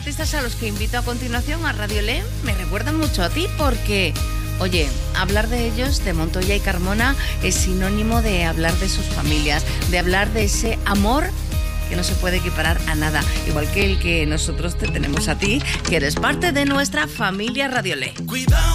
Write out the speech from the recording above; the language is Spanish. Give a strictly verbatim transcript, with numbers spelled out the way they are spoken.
Artistas a los que invito a continuación a Radio Le me recuerdan mucho a ti porque, oye, hablar de ellos, de Montoya y Carmona, es sinónimo de hablar de sus familias, de hablar de ese amor que no se puede equiparar a nada, igual que el que nosotros te tenemos a ti, que eres parte de nuestra familia Radio Le. Cuidado.